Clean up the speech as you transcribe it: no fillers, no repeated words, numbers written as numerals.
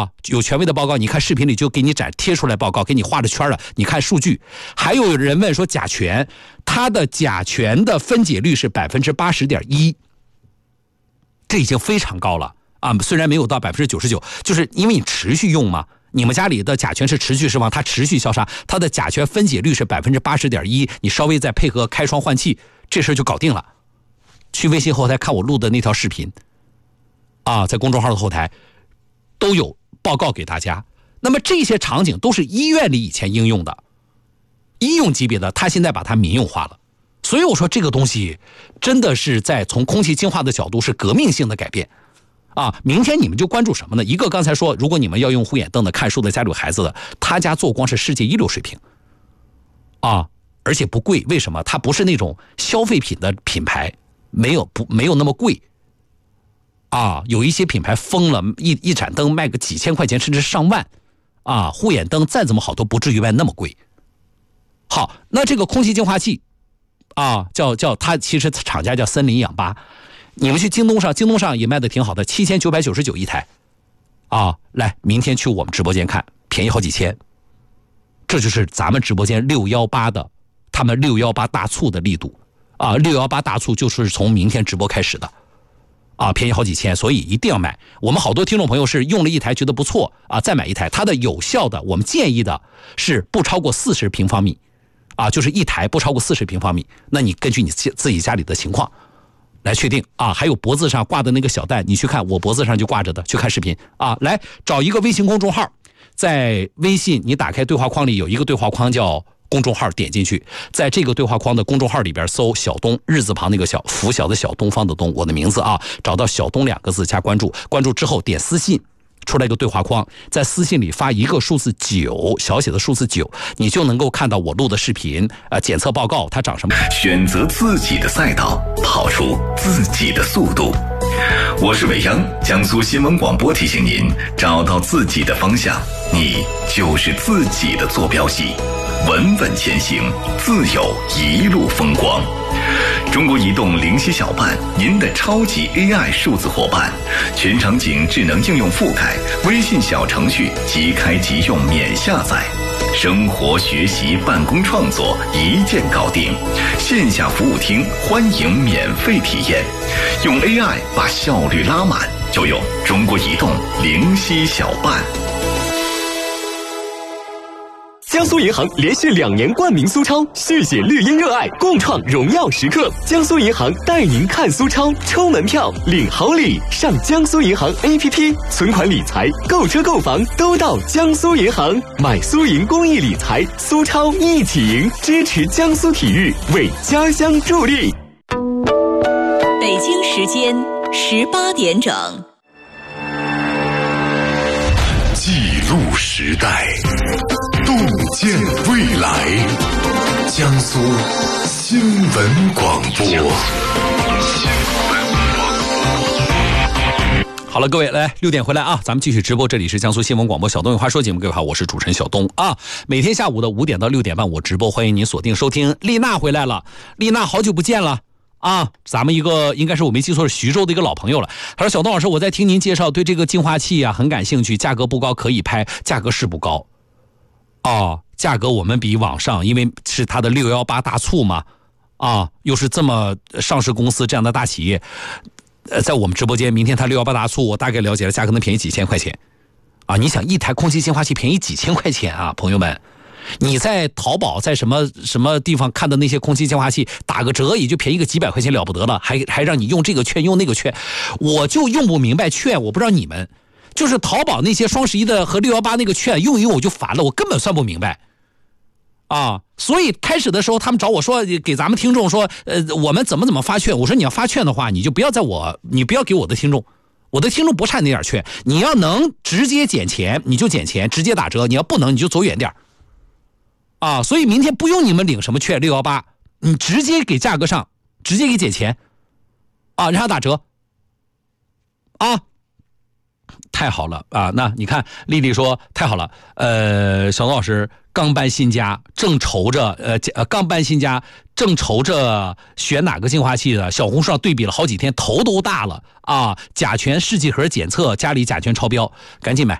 有权威的报告，你看视频里就给你贴出来报告，给你画着圈了，你看数据。还有人问说甲醛，它的甲醛的分解率是 80.1%， 这已经非常高了啊，虽然没有到 99%， 就是因为你持续用嘛，你们家里的甲醛是持续释放，它持续消杀，它的甲醛分解率是 80.1%， 你稍微再配合开窗换气，这事就搞定了。去微信后台看我录的那条视频在公众号的后台都有报告给大家。那么这些场景都是医院里以前应用的，医用级别的，它现在把它民用化了。所以我说这个东西真的是在从空气净化的角度是革命性的改变明天你们就关注什么呢？一个刚才说，如果你们要用护眼灯的、看书的、家里有孩子的，他家做光是世界一流水平而且不贵。为什么？它不是那种消费品的品牌，没有那么贵有一些品牌疯了，一盏灯卖个几千块钱甚至上万护眼灯再怎么好都不至于卖那么贵。好，那这个空气净化器叫它其实厂家叫森林氧吧，你们去京东上也卖的挺好的，7999一台来，明天去我们直播间看，便宜好几千。这就是咱们直播间618的他们618大促的力度618大促就是从明天直播开始的便宜好几千，所以一定要买。我们好多听众朋友是用了一台觉得不错再买一台。它的有效的，我们建议的是不超过40平方米就是一台不超过40平方米。那你根据你自己家里的情况来确定还有脖子上挂的那个小带，你去看，我脖子上就挂着的，去看视频来找一个微信公众号，在微信你打开对话框里有一个对话框叫公众号，点进去，在这个对话框的公众号里边搜小东，日字旁那个小，拂晓的小，东方的东，我的名字找到小东2个字加关注，关注之后点私信，出来一个对话框，在私信里发一个数字9，小写的数字9，你就能够看到我录的视频检测报告它长什么。 选择自己的赛道，跑出自己的速度。我是伟央，江苏新闻广播提醒您，找到自己的方向，你就是自己的坐标系，稳稳前行，自有一路风光。中国移动灵犀小办，您的超级 AI 数字伙伴，全场景智能应用覆盖，微信小程序即开即用免下载，生活学习办公创作一键搞定，线下服务厅欢迎免费体验，用 AI 把效率拉满，就用中国移动灵犀小办。 江苏银行连续2年冠名苏超，续写绿茵热爱，共创荣耀时刻。江苏银行带您看苏超，抽门票领好礼，上江苏银行 APP， 存款理财、购车购房都到江苏银行，买苏银公益理财，苏超一起赢，支持江苏体育，为家乡助力。 北京时间18点整。 记录时代，洞见未来。江苏新闻广播。 好了，各位，来6点回来咱们继续直播，这里是江苏新闻广播小东有话说节目，各位好，我是主持人小东每天下午的5点到6点半我直播，欢迎您锁定收听。丽娜回来了，丽娜好久不见了咱们一个应该是我没记错是徐州的一个老朋友了。他说小东老师，我在听您介绍，对这个净化器很感兴趣，价格不高可以拍，价格是不高价格我们比网上，因为是它的618大促嘛又是这么上市公司这样的大企业在我们直播间，明天它618大促我大概了解了，价格能便宜几千块钱你想一台空气净化器便宜几千块钱朋友们，你在淘宝在什么地方看的那些空气净化器打个折也就便宜个几百块钱了不得了，还让你用这个券用那个券，我就用不明白券。我不知道你们，就是淘宝那些双11的和618那个券用一用我就烦了，我根本算不明白所以开始的时候他们找我说给咱们听众说我们怎么发券，我说你要发券的话你不要给我的听众，我的听众不差那点券，你要能直接减钱你就减钱，直接打折，你要不能你就走远点所以明天不用你们领什么券618，你直接给价格上直接给减钱让他打折太好了那你看丽丽说太好了，小东老师刚搬新家正愁着选哪个净化器的，小红书上对比了好几天，头都大了甲醛试剂盒检测，家里甲醛超标，赶紧买